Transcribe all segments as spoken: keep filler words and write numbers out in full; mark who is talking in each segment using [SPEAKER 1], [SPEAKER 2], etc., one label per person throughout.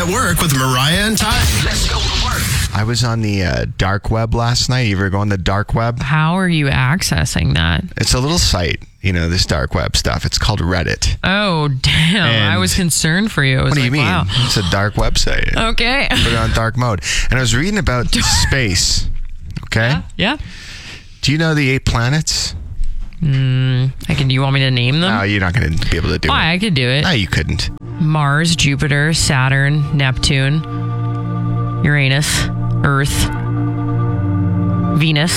[SPEAKER 1] at Work with Mariah and Ty. Let's go to work.
[SPEAKER 2] I was on the uh, dark web last night. You ever go on the dark web?
[SPEAKER 3] How are you accessing that?
[SPEAKER 2] It's a little site, you know, this dark web stuff. It's called Reddit.
[SPEAKER 3] Oh, damn.
[SPEAKER 2] And
[SPEAKER 3] I was concerned for you. I was
[SPEAKER 2] what do
[SPEAKER 3] like,
[SPEAKER 2] you mean?
[SPEAKER 3] Wow.
[SPEAKER 2] It's a dark website.
[SPEAKER 3] Okay.
[SPEAKER 2] Put it on dark mode. And I was reading about space. Okay?
[SPEAKER 3] Yeah. yeah.
[SPEAKER 2] Do you know the eight planets?
[SPEAKER 3] Mm, I can. Do you want me to name them?
[SPEAKER 2] No, you're not going to be able to do
[SPEAKER 3] Why?
[SPEAKER 2] it.
[SPEAKER 3] I could do it.
[SPEAKER 2] No, you couldn't.
[SPEAKER 3] Mars, Jupiter, Saturn, Neptune, Uranus, Earth, Venus.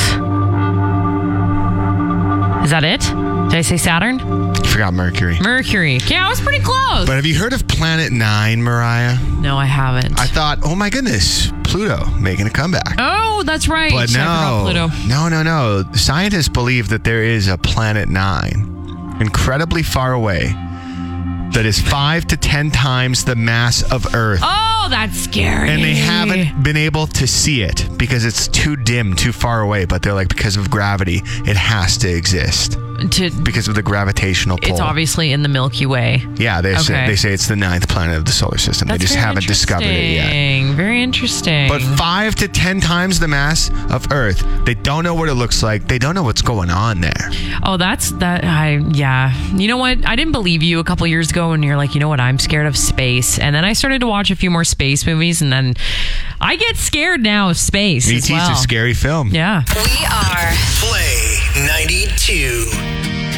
[SPEAKER 3] Is that it? Did I say Saturn?
[SPEAKER 2] You forgot Mercury.
[SPEAKER 3] Mercury. Yeah, I was pretty close.
[SPEAKER 2] But have you heard of Planet Nine, Mariah?
[SPEAKER 3] No, I haven't.
[SPEAKER 2] I thought, oh my goodness, Pluto making a comeback.
[SPEAKER 3] Oh, that's right.
[SPEAKER 2] But
[SPEAKER 3] I forgot
[SPEAKER 2] no,
[SPEAKER 3] Pluto.
[SPEAKER 2] no, no, no. Scientists believe that there is a Planet Nine, incredibly far away, that is five to ten times the mass of Earth.
[SPEAKER 3] Oh, that's scary.
[SPEAKER 2] And they haven't been able to see it because it's too dim, too far away. But they're like, because of gravity, it has to exist.
[SPEAKER 3] To,
[SPEAKER 2] because of the gravitational pull.
[SPEAKER 3] It's obviously in the Milky Way.
[SPEAKER 2] Yeah, they,
[SPEAKER 3] okay.
[SPEAKER 2] say, they say it's the ninth planet of the solar system.
[SPEAKER 3] That's
[SPEAKER 2] they just
[SPEAKER 3] very
[SPEAKER 2] haven't discovered it yet.
[SPEAKER 3] Very interesting.
[SPEAKER 2] But five to ten times the mass of Earth. They don't know what it looks like. They don't know what's going on there.
[SPEAKER 3] Oh, that's that. I yeah. You know what? I didn't believe you a couple years ago when you're like, you know what? I'm scared of space. And then I started to watch a few more space movies, and then I get scared now of space.
[SPEAKER 2] E
[SPEAKER 3] As
[SPEAKER 2] T's
[SPEAKER 3] well.
[SPEAKER 2] a scary film.
[SPEAKER 3] Yeah.
[SPEAKER 4] We are
[SPEAKER 1] Play ninety-two.